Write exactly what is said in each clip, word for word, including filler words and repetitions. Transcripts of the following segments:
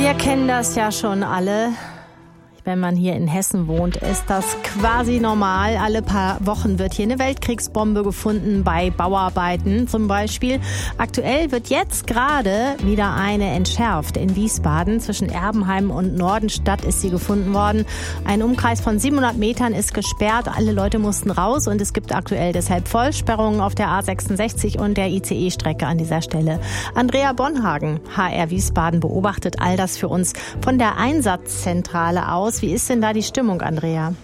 Wir kennen das ja schon alle. Wenn man hier in Hessen wohnt, ist das quasi normal. Alle paar Wochen wird hier eine Weltkriegsbombe gefunden, bei Bauarbeiten zum Beispiel. Aktuell wird jetzt gerade wieder eine entschärft. In Wiesbaden zwischen Erbenheim und Nordenstadt ist sie gefunden worden. Ein Umkreis von siebenhundert Metern ist gesperrt. Alle Leute mussten raus und es gibt aktuell deshalb Vollsperrungen auf der A sechsundsechzig und der I C E-Strecke an dieser Stelle. Andrea Bonhagen, H R Wiesbaden, beobachtet all das für uns von der Einsatzzentrale aus. Wie ist denn da die Stimmung, Andrea?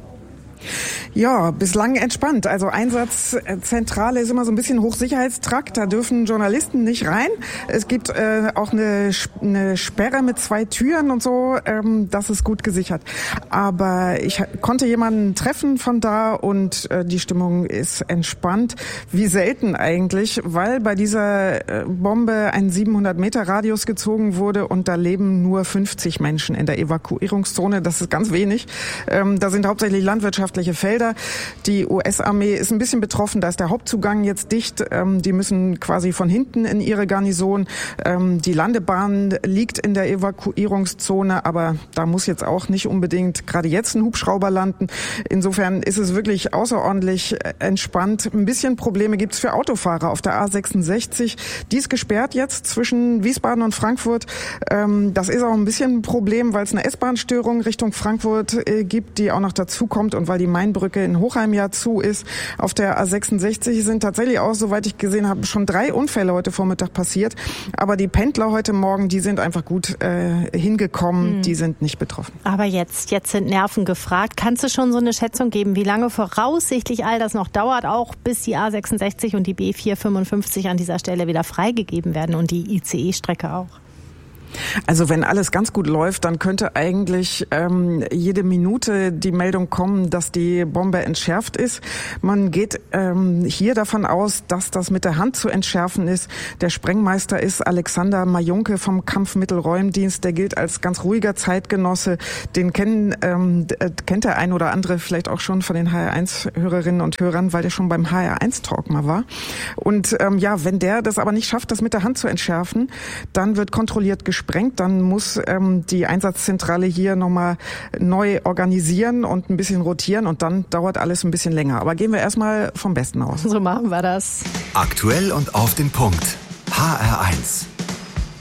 Ja, bislang entspannt. Also Einsatzzentrale ist immer so ein bisschen Hochsicherheitstrakt. Da dürfen Journalisten nicht rein. Es gibt äh, auch eine, eine Sperre mit zwei Türen und so. Ähm, das ist gut gesichert. Aber ich konnte jemanden treffen von da und äh, die Stimmung ist entspannt. Wie selten eigentlich, weil bei dieser äh, Bombe ein siebenhundert Meter Radius gezogen wurde und da leben nur fünfzig Menschen in der Evakuierungszone. Das ist ganz wenig. Ähm, da sind hauptsächlich landwirtschaftliche Felder. Die U S-Armee ist ein bisschen betroffen, da ist der Hauptzugang jetzt dicht. Ähm, die müssen quasi von hinten in ihre Garnison. Ähm, die Landebahn liegt in der Evakuierungszone, aber da muss jetzt auch nicht unbedingt gerade jetzt ein Hubschrauber landen. Insofern ist es wirklich außerordentlich entspannt. Ein bisschen Probleme gibt's für Autofahrer auf der A sechsundsechzig. Die ist gesperrt jetzt zwischen Wiesbaden und Frankfurt. Ähm, das ist auch ein bisschen ein Problem, weil es eine S-Bahn-Störung Richtung Frankfurt äh, gibt, die auch noch dazu kommt und weil die Mainbrücke in Hochheim ja zu ist. Auf der A sechsundsechzig sind tatsächlich auch, soweit ich gesehen habe, schon drei Unfälle heute Vormittag passiert. Aber die Pendler heute Morgen, die sind einfach gut äh, hingekommen, mhm. die sind nicht betroffen. Aber jetzt, jetzt sind Nerven gefragt. Kannst du schon so eine Schätzung geben, wie lange voraussichtlich all das noch dauert, auch bis die A sechsundsechzig und die B vierhundertfünfundfünfzig an dieser Stelle wieder freigegeben werden und die I C E-Strecke auch? Also wenn alles ganz gut läuft, dann könnte eigentlich ähm, jede Minute die Meldung kommen, dass die Bombe entschärft ist. Man geht ähm, hier davon aus, dass das mit der Hand zu entschärfen ist. Der Sprengmeister ist Alexander Majunke vom Kampfmittelräumdienst. Der gilt als ganz ruhiger Zeitgenosse. Den kennen, ähm, kennt der ein oder andere vielleicht auch schon von den H R eins Hörerinnen und Hörern, weil der schon beim H R eins Talk mal war. Und ähm, ja, wenn der das aber nicht schafft, das mit der Hand zu entschärfen, dann wird kontrolliert gesprengt. Sprengt, dann muss ähm, die Einsatzzentrale hier nochmal neu organisieren und ein bisschen rotieren und dann dauert alles ein bisschen länger. Aber gehen wir erstmal vom Besten aus. So machen wir das. Aktuell und auf den Punkt. H R eins.